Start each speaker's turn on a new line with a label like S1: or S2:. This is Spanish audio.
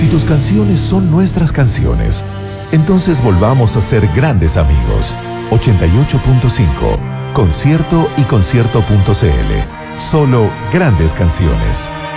S1: Si tus canciones son nuestras canciones, entonces volvamos a ser grandes amigos. 88.5, Concierto y concierto.cl. Solo grandes canciones.